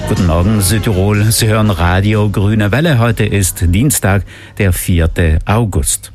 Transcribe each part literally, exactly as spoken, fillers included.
Guten Morgen, Südtirol. Sie hören Radio Grüne Welle. Heute ist Dienstag, der vierte August.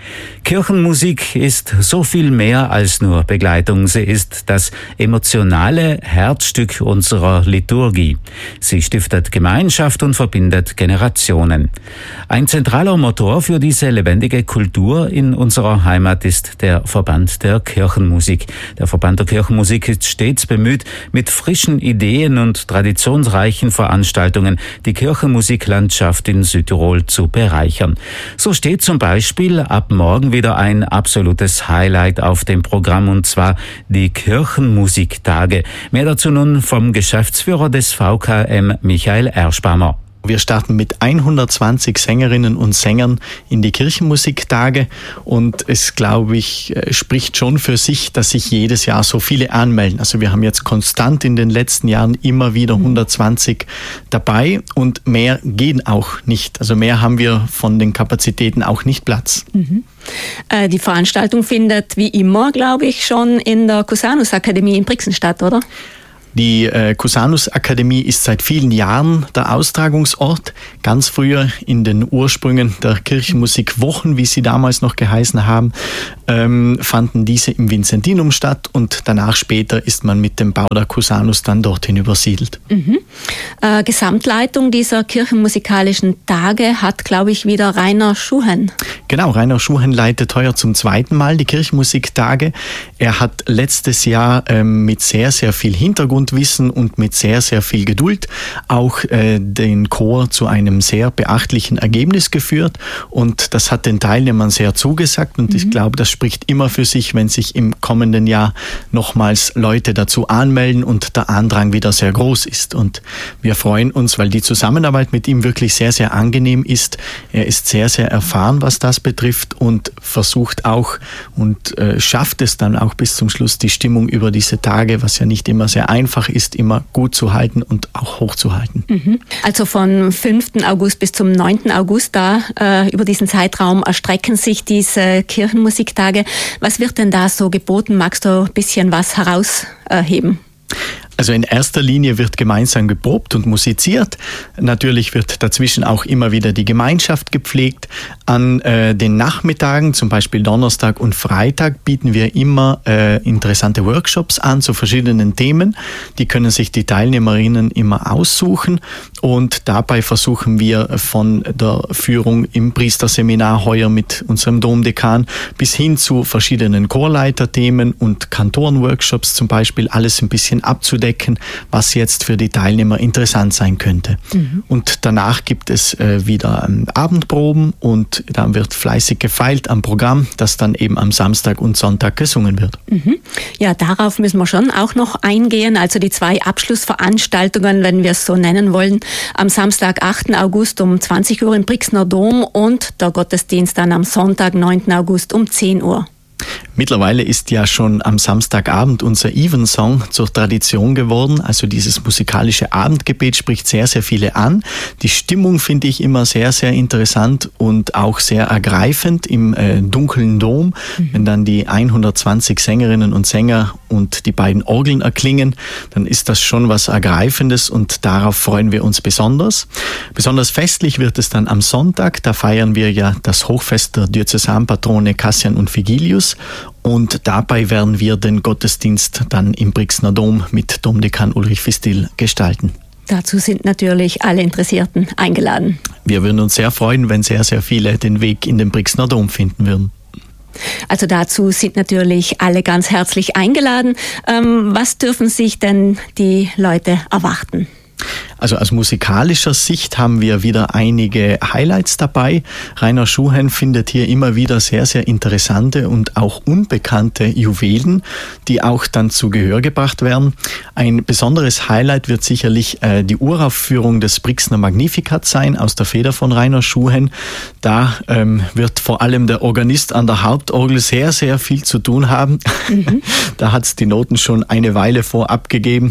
Kirchenmusik ist so viel mehr als nur Begleitung. Sie ist das emotionale Herzstück unserer Liturgie. Sie stiftet Gemeinschaft und verbindet Generationen. Ein zentraler Motor für diese lebendige Kultur in unserer Heimat ist der Verband der Kirchenmusik. Der Verband der Kirchenmusik ist stets bemüht, mit frischen Ideen und traditionsreichen Veranstaltungen die Kirchenmusiklandschaft in Südtirol zu bereichern. So steht zum Beispiel ab morgen wieder ein absolutes Highlight auf dem Programm, und zwar die Kirchenmusiktage. Mehr dazu nun vom Geschäftsführer des V K M, Michael Erschbamer. Wir starten mit hundertzwanzig Sängerinnen und Sängern in die Kirchenmusiktage, und es, glaube ich, spricht schon für sich, dass sich jedes Jahr so viele anmelden. Also wir haben jetzt konstant in den letzten Jahren immer wieder hundertzwanzig dabei, und mehr gehen auch nicht. Also mehr haben wir von den Kapazitäten auch nicht Platz. Mhm. Äh, die Veranstaltung findet wie immer, glaube ich, schon in der Cusanus Akademie in Brixen statt, oder? Die äh, Cusanus Akademie ist seit vielen Jahren der Austragungsort. Ganz früher in den Ursprüngen der Kirchenmusikwochen, wie sie damals noch geheißen haben, ähm, fanden diese im Vincentinum statt, und danach später ist man mit dem Bau der Cusanus dann dorthin übersiedelt. Mhm. Äh, Gesamtleitung dieser kirchenmusikalischen Tage hat, glaube ich, wieder Rainer Schuhen. Genau, Rainer Schuhen leitet heuer zum zweiten Mal die Kirchenmusiktage. Er hat letztes Jahr ähm, mit sehr, sehr viel Hintergrund Wissen und mit sehr, sehr viel Geduld auch äh, den Chor zu einem sehr beachtlichen Ergebnis geführt, und das hat den Teilnehmern sehr zugesagt, und mhm. ich glaube, das spricht immer für sich, wenn sich im kommenden Jahr nochmals Leute dazu anmelden und der Andrang wieder sehr groß ist, und wir freuen uns, weil die Zusammenarbeit mit ihm wirklich sehr, sehr angenehm ist. Er ist sehr, sehr erfahren, was das betrifft, und versucht auch und äh, schafft es dann auch bis zum Schluss, die Stimmung über diese Tage, was ja nicht immer sehr einfach ist, immer gut zu halten und auch hochzuhalten. Mhm. Also von fünften August bis zum neunten August, da äh, über diesen Zeitraum erstrecken sich diese Kirchenmusiktage. Was wird denn da so geboten? Magst du ein bisschen was herausheben? Also in erster Linie wird gemeinsam geprobt und musiziert. Natürlich wird dazwischen auch immer wieder die Gemeinschaft gepflegt. An äh, den Nachmittagen, zum Beispiel Donnerstag und Freitag, bieten wir immer äh, interessante Workshops an zu verschiedenen Themen. Die können sich die Teilnehmerinnen immer aussuchen, und dabei versuchen wir von der Führung im Priesterseminar heuer mit unserem Domdekan bis hin zu verschiedenen Chorleiterthemen und Kantorenworkshops zum Beispiel alles ein bisschen abzudecken, was jetzt für die Teilnehmer interessant sein könnte. Mhm. Und danach gibt es äh, wieder ähm, Abendproben, und dann wird fleißig gefeilt am Programm, das dann eben am Samstag und Sonntag gesungen wird. Mhm. Ja, darauf müssen wir schon auch noch eingehen. Also die zwei Abschlussveranstaltungen, wenn wir es so nennen wollen, am Samstag, achten August um zwanzig Uhr im Brixner Dom, und der Gottesdienst dann am Sonntag, neunten August um zehn Uhr. Mittlerweile ist ja schon am Samstagabend unser Evensong zur Tradition geworden. Also dieses musikalische Abendgebet spricht sehr, sehr viele an. Die Stimmung finde ich immer sehr, sehr interessant und auch sehr ergreifend im äh, dunklen Dom, mhm. wenn dann die hundertzwanzig Sängerinnen und Sänger und die beiden Orgeln erklingen, dann ist das schon was Ergreifendes, und darauf freuen wir uns besonders. Besonders festlich wird es dann am Sonntag. Da feiern wir ja das Hochfest der Diözesanpatrone Kassian und Vigilius. Und dabei werden wir den Gottesdienst dann im Brixner Dom mit Domdekan Ulrich Fistil gestalten. Dazu sind natürlich alle Interessierten eingeladen. Wir würden uns sehr freuen, wenn sehr, sehr viele den Weg in den Brixner Dom finden würden. Also dazu sind natürlich alle ganz herzlich eingeladen. Ähm, was dürfen sich denn die Leute erwarten? Also aus musikalischer Sicht haben wir wieder einige Highlights dabei. Rainer Schuhen findet hier immer wieder sehr, sehr interessante und auch unbekannte Juwelen, die auch dann zu Gehör gebracht werden. Ein besonderes Highlight wird sicherlich äh, die Uraufführung des Brixner Magnificat sein, aus der Feder von Rainer Schuhen. Da ähm, wird vor allem der Organist an der Hauptorgel sehr, sehr viel zu tun haben. Mhm. Da hat es die Noten schon eine Weile vorab gegeben.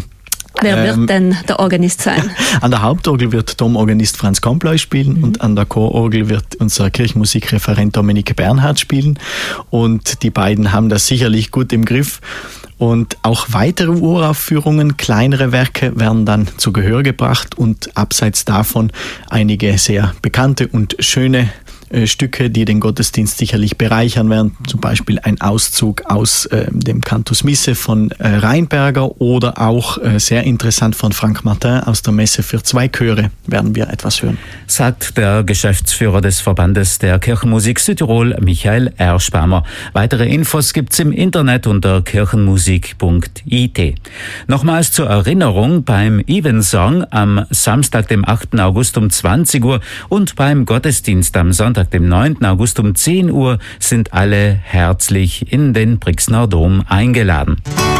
Wer wird ähm, denn der Organist sein? An der Hauptorgel wird Domorganist Franz Kompleu spielen mhm. und an der Chororgel wird unser Kirchenmusikreferent Dominik Bernhard spielen. Und die beiden haben das sicherlich gut im Griff. Und auch weitere Uraufführungen, kleinere Werke werden dann zu Gehör gebracht und abseits davon einige sehr bekannte und schöne äh, Stücke, die den Gottesdienst sicherlich bereichern werden. Zum Beispiel ein Auszug aus äh, dem Cantus Misse von äh, Rheinberger oder auch äh, sehr interessant von Frank Martin aus der Messe für zwei Chöre werden wir etwas hören. Sagt der Geschäftsführer des Verbandes der Kirchenmusik Südtirol, Michael Erschbamer. Weitere Infos gibt's im Internet unter kirchenmusik punkt i t. Nochmals zur Erinnerung, beim Evensong am Samstag, dem achten August um zwanzig Uhr und beim Gottesdienst am Sonntag, dem neunten August um zehn Uhr sind alle herzlich in den Brixner Dom eingeladen.